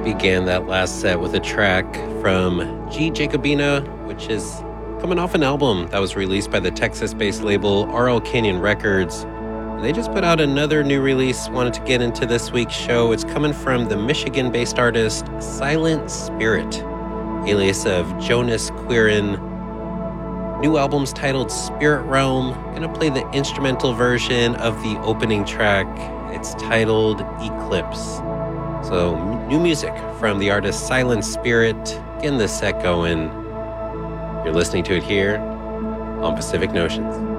Began that last set with a track from G Jacobina, which is coming off an album that was released by the Texas-based label RL Canyon Records. And they just put out another new release. Wanted to get into this week's show. It's coming from the Michigan-based artist Silent Spirit, alias of Jonas Quirin. New album's titled Spirit Realm. Gonna play the instrumental version of the opening track. It's titled Eclipse. So, new music from the artist Silent Spirit. Getting this set going. You're listening to it here on Pacific Notions.